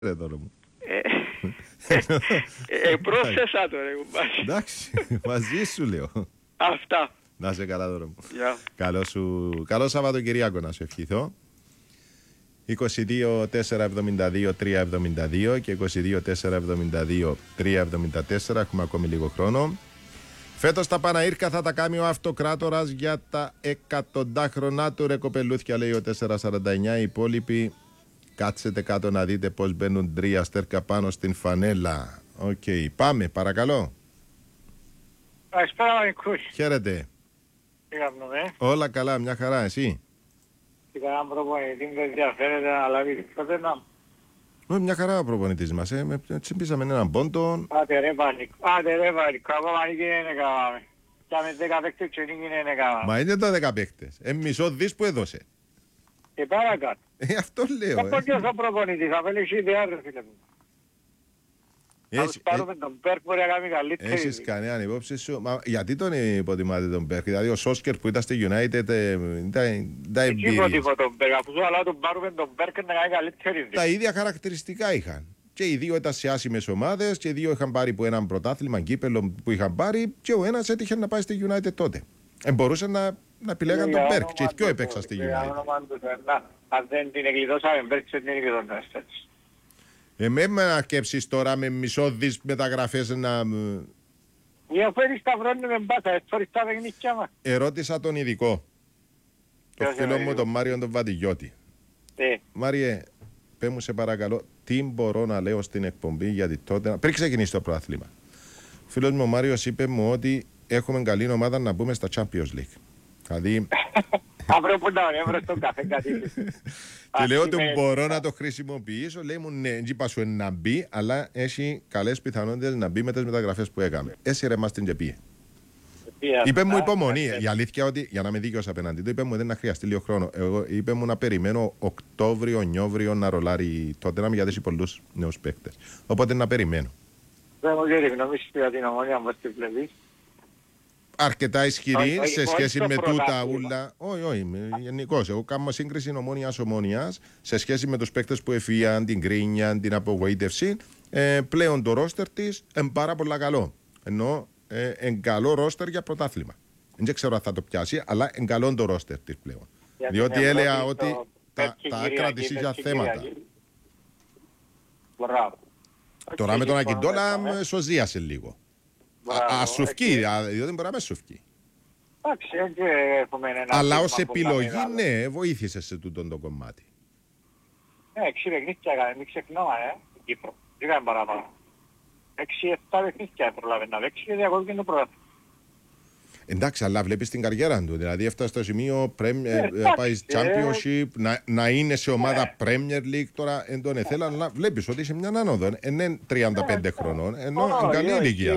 Ρε τώρα μου. Πρόσθεσα το ρε κουμπάρι. Εντάξει, μαζί σου λέω. Αυτά. Να σε καλά τώρα μου. Γεια. Καλό Σαββατοκυριακό να σου ευχηθώ. 22 472 372 και 22 472 374. Έχουμε ακόμη λίγο χρόνο. Φέτος τα Παναήρκα θα τα κάνει ο αυτοκράτορας για τα 100 χρονά του, ρε κοπελούθια, λέει ο 449. Οι υπόλοιποι κάτσετε κάτω να δείτε πως μπαίνουν 3 αστέρκα πάνω στην φανέλα. Οκ, πάμε παρακαλώ. Καλησπέρα Μαϊκούς. Χαίρετε. Τι κάνουμε? Όλα καλά, μια χαρά, εσύ? Τι κάναμε προπονητή που ενδιαφέρεται να λάβει τότε να... Μια χαρά ο προπονητής μας, τσιμπήσαμε έναν πόντο. Άτε ρε Πανικό, ακόμα νίκη είναι κάναμε. Και με 10 παίκτες και νίκη είναι κάναμε. Μα είναι τα 10 παίκτες, μισό δις που έδωσε. Και παρακάτω. Αυτό λέω. Από ποιος ο προπονητής, θα φέλει ιδέα ρε φίλε μου. Θα τους πάρουμε τον Μπέρκ μπορεί να κάνει καλύτερη. Έχεις κανέναν υπόψη σου? Μα γιατί τον υποτιμάτε τον Μπέρκ? Δηλαδή ο Σόσκερ που ήταν στη United ήταν εκεί εμπειρίες. υποτιμώ τον Μπέρκ, αφού σου αλλά τον πάρουμε τον Μπέρκ να κάνει καλύτερη. Τα ίδια χαρακτηριστικά είχαν. Και οι δύο ήταν σε άσημες ομάδες και οι δύο είχαν πάρει που έναν πρωτάθλημα κύπελλο που είχαν πάρει και ο ένας έτυχε να πάει στη United τότε. Μπορούσε να επιλέγαν τον Μπέρκ και οι δυο έπαιξαν στη United. Αν δεν την εγκλειδώσαμε Μπέρκ δεν την εγκλειδώσαμε. Με να σκέψεις τώρα με μισό δις μεταγραφές να... Διαφέρεις τα βρώνει με μπάτα, εθώρεις τα παιχνίκια μας. Ερώτησα τον ειδικό. Το φίλο μου τον Μάριο τον Βατιγιώτη. Μάριε, πέ μου σε παρακαλώ, τι μπορώ να λέω στην εκπομπή γιατί τότε... Πριν ξεκινήσει το πρωτάθλημα. Ο φίλος μου ο Μάριος είπε μου ότι έχουμε καλή ομάδα να μπούμε στα Champions League. Δηλαδή... Αύριο που να έβρω στον καφέ κάτι. Και λέω ότι μπορώ να το χρησιμοποιήσω. Λέει μου ναι, έτσι πάσου να μπει, αλλά έχει καλές πιθανότητες να μπει με τις μεταγραφές που έκαμε. Έτσι ρε μας την και πήγε. Είπε μου υπομονή. Η αλήθεια ότι για να με δίκαιος απέναντι του, είπε μου δεν να χρειαστεί λίγο χρόνο. Είπε μου να περιμένω Οκτώβριο-Νιόβριο να ρολάρει τότε να μην γιατί πολλούς νέους παίκτες. Οπότε να περιμένω. Δεν μου λέει γνώμη για την Ομόνια μας τη βλέπεις. Αρκετά ισχυρή σε σχέση με τούτα ούλα. Όχι, γενικώς. Εγώ κάνω σύγκριση Ομόνιας σε σχέση με τους παίκτες που εφίαν, την κρίνια, την απογοήτευση. Πλέον το ρόστερ της είναι πάρα πολύ καλό. Ενώ είναι καλό ρόστερ για πρωτάθλημα. Δεν ξέρω αν θα το πιάσει, αλλά είναι καλό το ρόστερ της πλέον. Διότι έλεγα ότι τα άκρα της είχε θέματα. Τώρα με τον Ακιντόλα σωζίασε λίγο. Ασουφκεί, διότι μπορεί να με σουφκεί. Αλλά ως επιλογή, ναι, βοήθησε σε τούτον το κομμάτι. Ναι, 6 παιχνίδια έκανε, μην ξεχνάμε, στην Κύπρο. Δεν έκανε παραπάνω. 6-7 παιχνίδια προλάβει να παίξει και διακόπηκε το πρωτάθλημα. Εντάξει, αλλά βλέπεις την καριέρα του. Δηλαδή έφτασε στο σημείο πάει Championship, να είναι σε ομάδα Premier League. Τώρα δεν τον ήθελα, αλλά βλέπεις ότι είσαι μια άνοδο. Είναι 35 χρονών, ενώ είναι καλή ηλικία.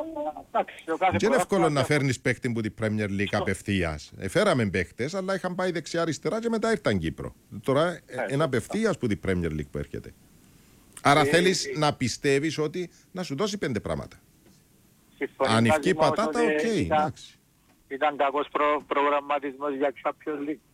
Δεν είναι εύκολο να φέρνεις παίκτη που την Premier League απευθείας. Φέραμε παίκτες, αλλά είχαν πάει δεξιά-αριστερά και μετά ήρθαν Κύπρο. Τώρα είναι απευθείας που την Premier League που έρχεται. Άρα θέλεις να πιστεύεις ότι να σου δώσει 5 πράγματα. Ανοιχτή πατάτα, οκ, εντάξει. Ήταν κακός προγραμματισμός για Champions League.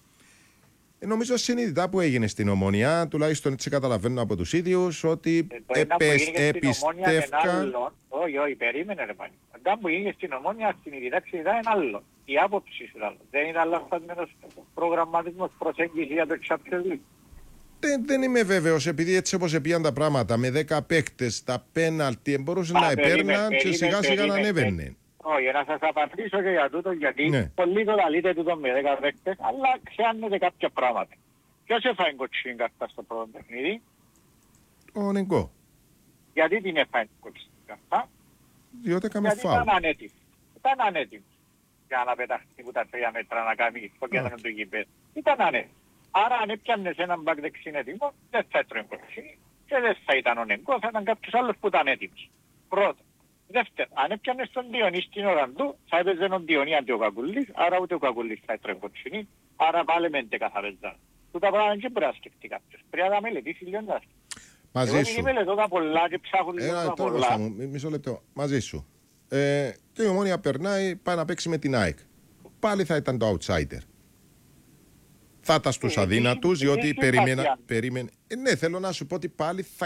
Νομίζω συνειδητά που έγινε στην Ομόνια, τουλάχιστον έτσι καταλαβαίνω από τους ίδιους, ότι επιστεύκα... Όχι, περίμενε ρε πάλι. Όταν που έγινε στην Ομόνια, συνειδητά είναι άλλο. Η άποψη σου ήταν άλλο. Δεν είναι αλλαγμένος προγραμματισμός προσέγγιση για το Champions League. Δεν είμαι βέβαιος, επειδή έτσι όπως επίαν τα πράγματα με 10 παίκτες, τα πέναλτι μπορούσε να επέρναν και σιγά σιγά να ανέβαινε. Όχι, να σας απαντήσω και για τούτο, γιατί πολλοί το λαλείτε τούτο με 10 παίκτες, αλλά ξεάνετε κάποια πράγματα. Ποιος έφαγε κοτσίνη κάρτα στο πρώτο παιχνίδι? Ο Νικό. Γιατί την έφαγε κοτσίνη κάρτα? Διότι έκαμε φάουλ. Ήταν ανέτοιμος. Ήταν ανέτοιμος για να πεταχθεί που τα 3 μέτρα να κάνει το κέντρο του γηπέδου. Ήταν ανέτοιμος. Άρα αν έπιανες έναν μπακ δεξιν έτοιμο, δεν θα έτρωγε κοτσίνη και δεν θα ήταν ο Νικό, θα ήταν κάποιος άλλος που ήταν έτοιμος. Πρώτο. Δεύτερο, αν έπιανες τον Διονύ στην ώρα του, θα έπαιζε τον Διονύ αντί ο Κακουλής, άρα ούτε ο Κακουλής θα έτρωγε κοτσίνη, άρα πάλι με 11 θα παίζαν. Τούτα πράγματα δεν πρέπει να σκεφτεί κάποιος. Πρέπει να μελετήσει λίγο να σκεφτεί. Μαζί σου. Εγώ μελετώ τα πολλά και ψάχνω λίγο τα πολλά. Μισό λεπτό. Μαζί σου. Και η Ομόνια περνάει, πάει να παίξει με την ΑΕΚ. Πάλι θα ήταν το outsider. θα ήταν στους αδύνατους, διότι τι σημασία. περίμενε. Ναι, θέλω να σου πω ότι πάλι θα